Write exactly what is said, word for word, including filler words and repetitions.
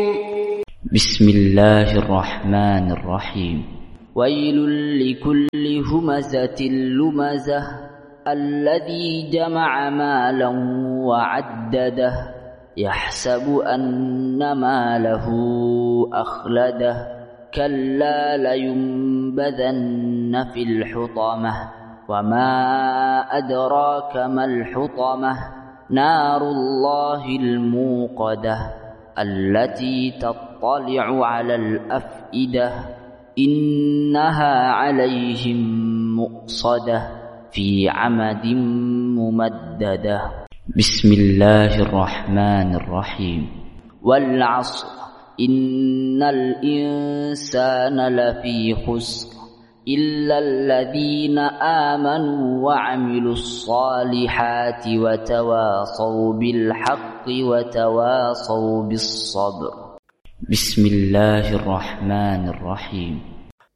بسم الله الرحمن الرحيم. ويل لكل همزة لمزة الذي جمع مالا وعدده يحسب أن ماله أخلده كلا لينبذن في الحطمة وما أدراك ما الحطمة نار الله الموقدة التي تطلع على الأفئدة إنها عليهم مؤصدة في عمد ممددة. بسم الله الرحمن الرحيم. والعصر إن الإنسان لفي خسر إلا الذين آمنوا وعملوا الصالحات وتواصوا بالحق وتواصوا بالصبر. بسم الله الرحمن الرحيم.